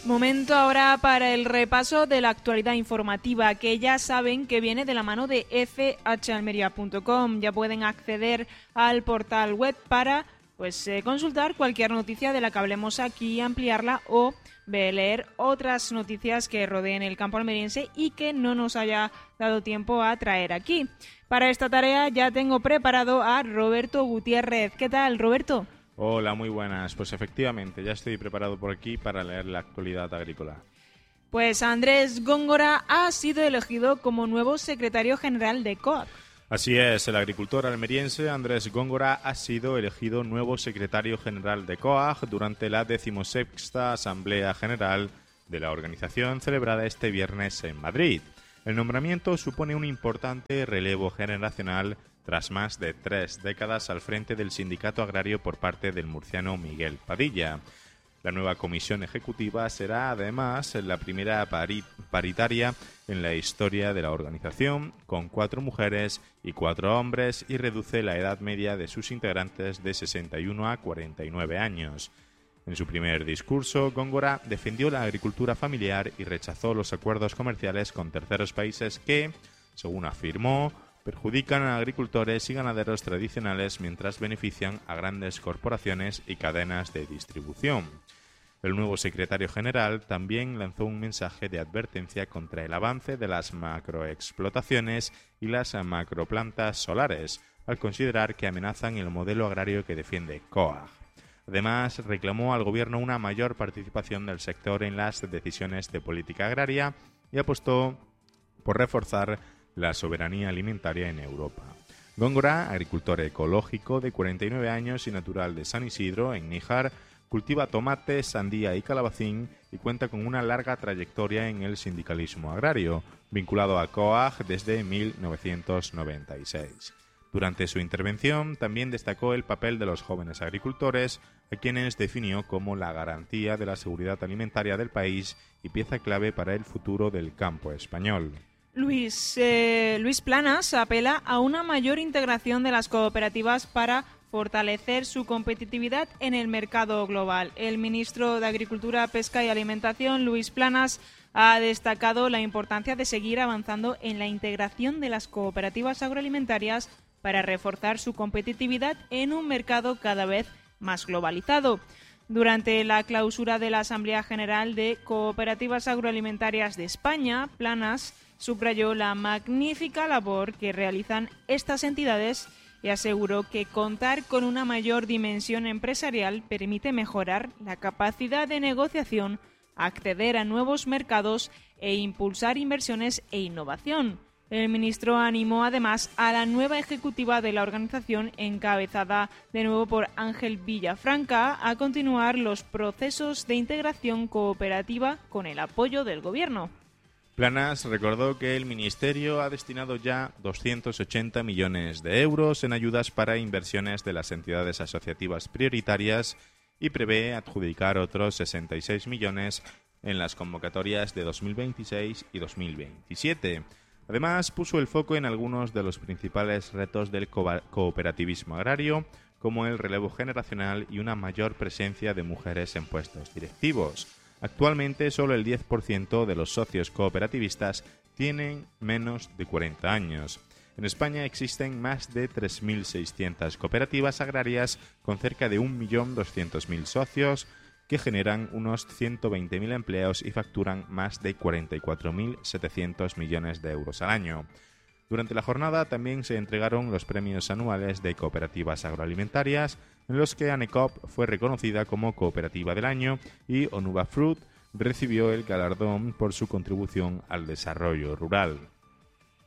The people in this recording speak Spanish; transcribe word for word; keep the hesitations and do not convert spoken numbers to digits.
Momento ahora para el repaso de la actualidad informativa, que ya saben que viene de la mano de f h almería punto com. Ya pueden acceder al portal web para pues eh, consultar cualquier noticia de la que hablemos aquí, ampliarla o leer otras noticias que rodeen el campo almeriense y que no nos haya dado tiempo a traer aquí. Para esta tarea ya tengo preparado a Roberto Gutiérrez. ¿Qué tal, Roberto? Hola, muy buenas. Pues efectivamente, ya estoy preparado por aquí para leer la actualidad agrícola. Pues Andrés Góngora ha sido elegido como nuevo secretario general de C O A G. Así es, el agricultor almeriense Andrés Góngora ha sido elegido nuevo secretario general de C O A G durante la decimosexta Asamblea General de la organización celebrada este viernes en Madrid. El nombramiento supone un importante relevo generacional tras más de tres décadas al frente del sindicato agrario por parte del murciano Miguel Padilla. La nueva comisión ejecutiva será, además, la primera pari- paritaria en la historia de la organización, con cuatro mujeres y cuatro hombres, y reduce la edad media de sus integrantes de sesenta y uno a cuarenta y nueve años. En su primer discurso, Góngora defendió la agricultura familiar y rechazó los acuerdos comerciales con terceros países que, según afirmó, perjudican a agricultores y ganaderos tradicionales mientras benefician a grandes corporaciones y cadenas de distribución. El nuevo secretario general también lanzó un mensaje de advertencia contra el avance de las macroexplotaciones y las macroplantas solares, al considerar que amenazan el modelo agrario que defiende C O A G. Además, reclamó al gobierno una mayor participación del sector en las decisiones de política agraria y apostó por reforzar la soberanía alimentaria en Europa. Góngora, agricultor ecológico de cuarenta y nueve años y natural de San Isidro, en Níjar, cultiva tomate, sandía y calabacín y cuenta con una larga trayectoria en el sindicalismo agrario, vinculado a C O A G desde mil novecientos noventa y seis. Durante su intervención también destacó el papel de los jóvenes agricultores, a quienes definió como la garantía de la seguridad alimentaria del país y pieza clave para el futuro del campo español. Luis, eh, Luis Planas apela a una mayor integración de las cooperativas para fortalecer su competitividad en el mercado global. El ministro de Agricultura, Pesca y Alimentación, Luis Planas, ha destacado la importancia de seguir avanzando en la integración de las cooperativas agroalimentarias para reforzar su competitividad en un mercado cada vez más globalizado. Durante la clausura de la Asamblea General de Cooperativas Agroalimentarias de España, Planas subrayó la magnífica labor que realizan estas entidades y aseguró que contar con una mayor dimensión empresarial permite mejorar la capacidad de negociación, acceder a nuevos mercados e impulsar inversiones e innovación. El ministro animó además a la nueva ejecutiva de la organización, encabezada de nuevo por Ángel Villafranca, a continuar los procesos de integración cooperativa con el apoyo del gobierno. Planas recordó que el Ministerio ha destinado ya doscientos ochenta millones de euros en ayudas para inversiones de las entidades asociativas prioritarias y prevé adjudicar otros sesenta y seis millones en las convocatorias de dos mil veintiséis y dos mil veintisiete. Además, puso el foco en algunos de los principales retos del co- cooperativismo agrario, como el relevo generacional y una mayor presencia de mujeres en puestos directivos. Actualmente, solo el diez por ciento de los socios cooperativistas tienen menos de cuarenta años. En España existen más de tres mil seiscientas cooperativas agrarias con cerca de un millón doscientos mil socios, que generan unos ciento veinte mil empleos y facturan más de cuarenta y cuatro mil setecientos millones de euros al año. Durante la jornada también se entregaron los premios anuales de cooperativas agroalimentarias, en los que ANECOP fue reconocida como Cooperativa del Año y Onuba Fruit recibió el galardón por su contribución al desarrollo rural.